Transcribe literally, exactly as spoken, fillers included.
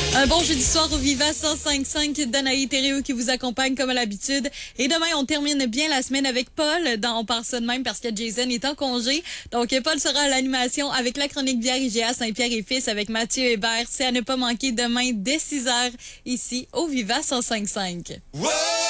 Un bon jeudi soir au Viva cent cinq cinq, Danaï Thériault qui vous accompagne comme à l'habitude. Et demain, on termine bien la semaine avec Paul. Dans, on part ça de même parce que Jason est en congé. Donc, Paul sera à l'animation avec la chronique bière I G A Saint-Pierre et Fils avec Mathieu Hébert. C'est à ne pas manquer demain dès six heures ici au Viva cent cinq cinq.